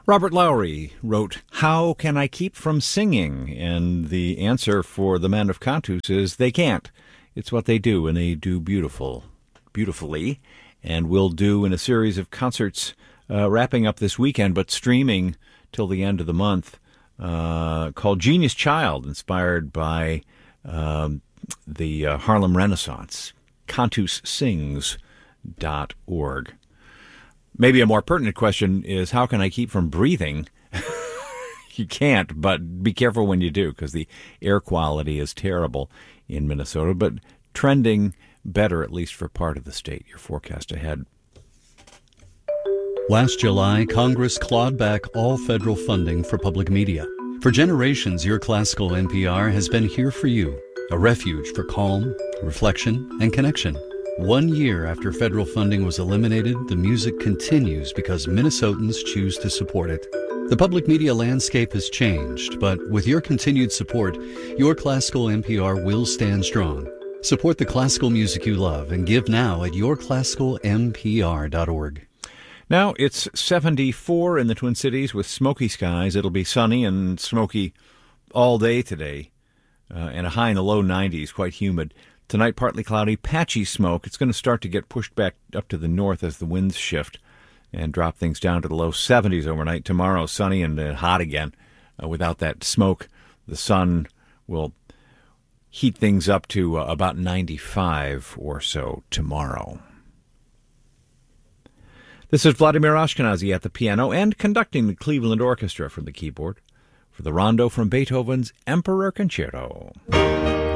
Robert Lowry wrote, "How can I keep from singing?" And the answer for the men of Cantus is they can't. It's what they do, and they do beautifully, and will do in a series of concerts wrapping up this weekend, but streaming till the end of the month, called Genius Child, inspired by the Harlem Renaissance. CantusSings.org. Maybe a more pertinent question is, how can I keep from breathing? You can't, but be careful when you do, because the air quality is terrible in Minnesota, but trending better, at least for part of the state. Your forecast ahead. Last July, Congress clawed back all federal funding for public media. For generations, your classical NPR has been here for you, a refuge for calm, reflection, and connection. 1 year after federal funding was eliminated, the music continues because Minnesotans choose to support it. The public media landscape has changed, but with your continued support, your classical NPR will stand strong. Support the classical music you love and give now at yourclassicalnpr.org. Now it's 74 in the Twin Cities with smoky skies. It'll be sunny and smoky all day today, and a high in the low 90s, quite humid. Tonight, partly cloudy, patchy smoke. It's going to start to get pushed back up to the north as the winds shift and drop things down to the low 70s overnight. Tomorrow, sunny and hot again. Without that smoke, the sun will heat things up to about 95 or so tomorrow. This is Vladimir Ashkenazi at the piano and conducting the Cleveland Orchestra from the keyboard for the rondo from Beethoven's Emperor Concerto.